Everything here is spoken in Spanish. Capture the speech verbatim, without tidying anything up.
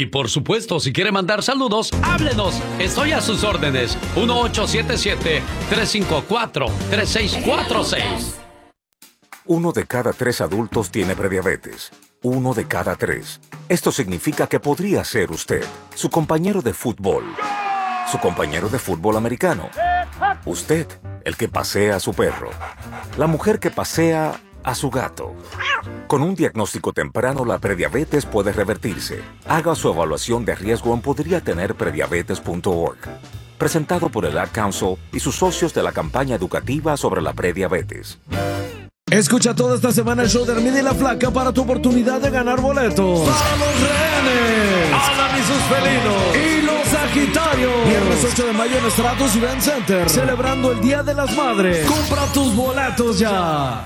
Y por supuesto, si quiere mandar saludos, háblenos. Estoy a sus órdenes. uno ocho siete siete, tres cinco cuatro, tres seis cuatro seis. Uno de cada tres adultos tiene prediabetes. Uno de cada tres. Esto significa que podría ser usted, su compañero de fútbol, su compañero de fútbol americano, usted, el que pasea a su perro, la mujer que pasea a su gato. Con un diagnóstico temprano, la prediabetes puede revertirse. Haga su evaluación de riesgo en podría tener prediabetes punto org. Presentado por el Ad Council y sus socios de la campaña educativa sobre la prediabetes. Escucha toda esta semana el show de Hermida y la Flaca para tu oportunidad de ganar boletos a los rehenes, Alan y sus felinos y los Sagitarios. Viernes ocho de mayo en Stratus Event Center, celebrando el Día de las Madres. Compra tus boletos ya.